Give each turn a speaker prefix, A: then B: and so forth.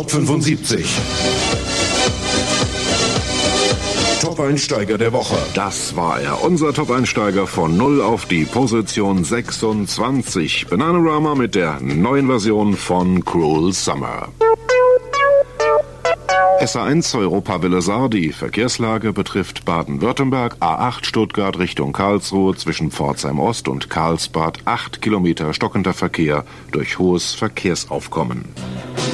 A: Top 75. Top-Einsteiger der Woche.
B: Das war er, unser Top-Einsteiger von 0 auf die Position 26. Bananarama mit der neuen Version von Cruel Summer. SA1 Europawelle Saar, die Verkehrslage betrifft Baden-Württemberg, A8 Stuttgart Richtung Karlsruhe zwischen Pforzheim Ost und Karlsbad, 8 Kilometer stockender Verkehr durch hohes Verkehrsaufkommen.